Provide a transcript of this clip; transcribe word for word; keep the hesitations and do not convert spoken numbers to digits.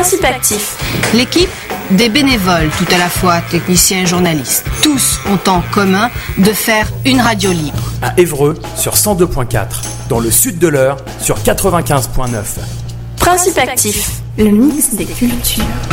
Principe actif. L'équipe, des bénévoles, tout à la fois techniciens et journalistes. Tous ont en commun de faire une radio libre. À Évreux sur cent deux virgule quatre, dans le sud de l'Eure sur quatre-vingt-quinze virgule neuf. Principe actif. Le mix des cultures.